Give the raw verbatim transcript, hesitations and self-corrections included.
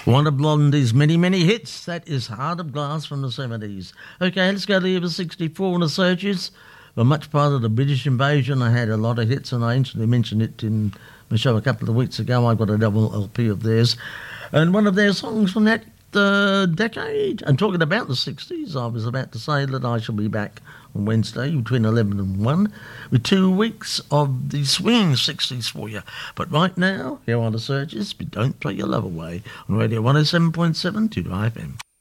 One of Blondie's many, many hits. That is Heart of Glass from the seventies. Okay, let's go to the year sixty-four in the searches. Well, much part of the British invasion, I had a lot of hits, and I instantly mentioned it in my show a couple of weeks ago. I've got a double L P of theirs. And one of their songs from that uh, decade, and talking about the sixties, I was about to say that I shall be back on Wednesday between eleven and one with two weeks of the swinging sixties for you. But right now, here are the searches, but don't throw your love away on Radio one oh seven point seven to F M.